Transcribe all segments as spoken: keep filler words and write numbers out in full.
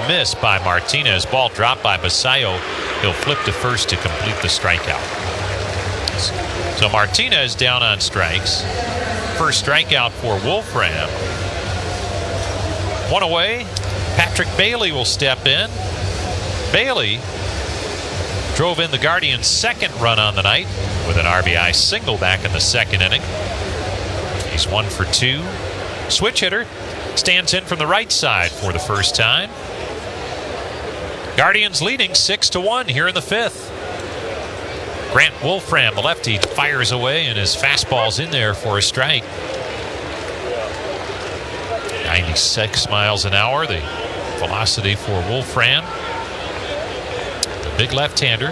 miss by Martinez. Ball dropped by Basayo. He'll flip to first to complete the strikeout. So Martinez down on strikes. First strikeout for Wolfram. One away. Patrick Bailey will step in. Bailey drove in the Guardians' second run on the night with an R B I single back in the second inning. He's one for two. Switch hitter stands in from the right side for the first time. Guardians leading six to one here in the fifth. Grant Wolfram, the lefty, fires away, and his fastball's in there for a strike. ninety-six miles an hour, the velocity for Wolfram. The big left-hander.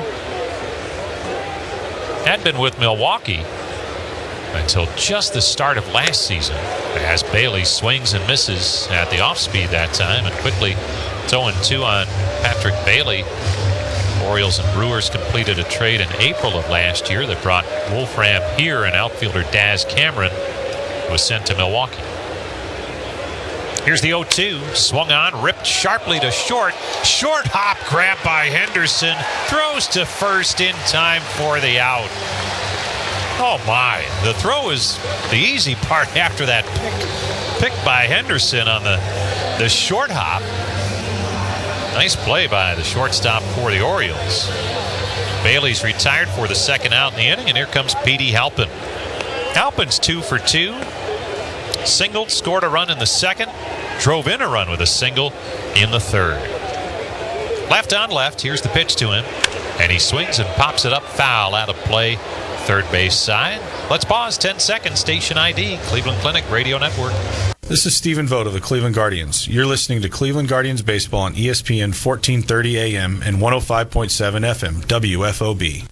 Had been with Milwaukee until just the start of last season, as Bailey swings and misses at the off-speed that time, and quickly it's oh and two on Patrick Bailey. Orioles and Brewers completed a trade in April of last year that brought Wolfram here, and outfielder Daz Cameron was sent to Milwaukee. Here's the oh two. Swung on, ripped sharply to short. Short hop grab by Henderson. Throws to first in time for the out. Oh my, the throw is the easy part after that pick, pick by Henderson on the, the short hop. Nice play by the shortstop for the Orioles. Bailey's retired for the second out in the inning, and here comes Petey Halpin. Halpin's two for two. Singled, scored a run in the second, drove in a run with a single in the third. Left on left, here's the pitch to him, and he swings and pops it up foul out of play, third base side. Let's pause ten seconds. Station I D, Cleveland Clinic Radio Network. This is Stephen Vogt of the Cleveland Guardians. You're listening to Cleveland Guardians Baseball on E S P N fourteen thirty A M and one oh five point seven F M, W F O B.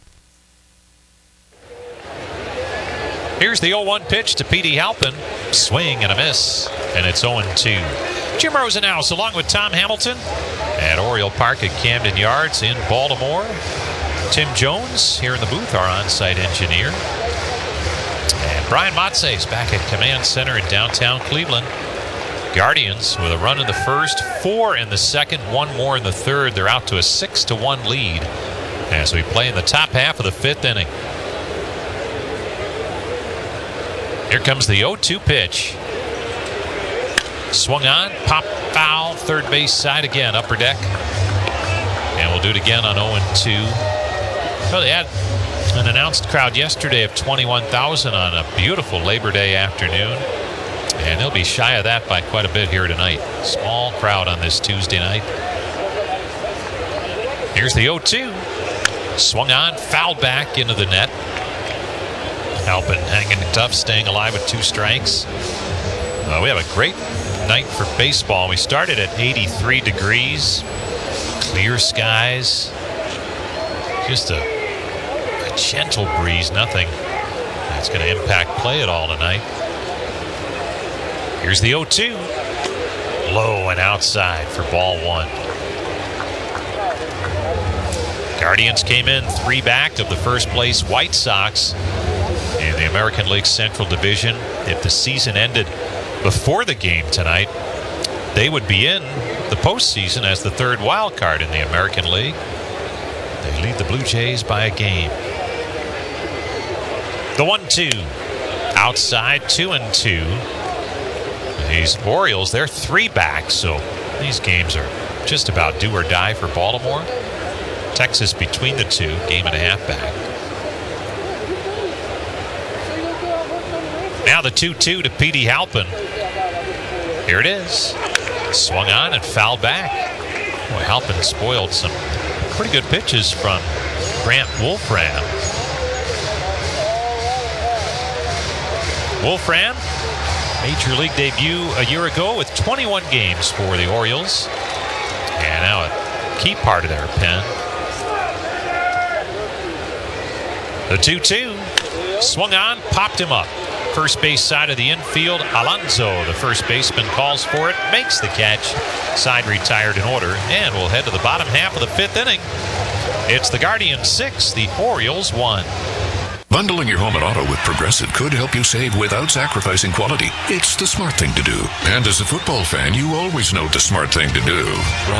Here's the oh one pitch to Petey Halpin. Swing and a miss, and it's oh and two. Jim Rosenhaus along with Tom Hamilton at Oriole Park at Camden Yards in Baltimore. Tim Jones here in the booth, our on-site engineer. And Brian Matze is back at Command Center in downtown Cleveland. Guardians with a run in the first, four in the second, one more in the third. They're out to a six to one lead as we play in the top half of the fifth inning. Here comes the oh two pitch. Swung on, pop foul, third base side again, upper deck. And we'll do it again on oh and two. Well, they had an announced crowd yesterday of twenty-one thousand on a beautiful Labor Day afternoon. And they'll be shy of that by quite a bit here tonight. Small crowd on this Tuesday night. Here's the oh two. Swung on, fouled back into the net. Halpin hanging tough, staying alive with two strikes. Uh, we have a great night for baseball. We started at eighty-three degrees, clear skies, just a, a gentle breeze, nothing that's going to impact play at all tonight. Here's the oh two. Low and outside for ball one. Guardians came in three back of the first place White Sox in the American League Central Division. If the season ended before the game tonight, they would be in the postseason as the third wild card in the American League. They lead the Blue Jays by a game. The one two. Outside, two and two. These Orioles, they're three back, so these games are just about do or die for Baltimore. Texas between the two, game and a half back. Now the two two to Petey Halpin. Here it is. Swung on and fouled back. Boy, Halpin spoiled some pretty good pitches from Grant Wolfram. Wolfram, major league debut a year ago with twenty-one games for the Orioles. And now a key part of their pen. The two two. Swung on, popped him up. First base side of the infield, Alonso, the first baseman, calls for it, makes the catch. Side retired in order, and we'll head to the bottom half of the fifth inning. It's the Guardians six, the Orioles one. Bundling your home and auto with Progressive could help you save without sacrificing quality. It's the smart thing to do. And as a football fan, you always know the smart thing to do.